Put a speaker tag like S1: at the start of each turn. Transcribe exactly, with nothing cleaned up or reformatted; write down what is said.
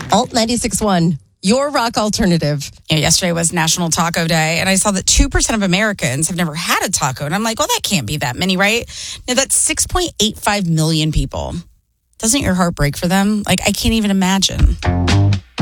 S1: Alt ninety-six point one, your rock alternative.
S2: You know, yesterday was National Taco Day, and I saw that two percent of Americans have never had a taco. And I'm like, well, that can't be that many, right? No, that's six point eight five million people. Doesn't your heart break for them? Like, I can't even imagine.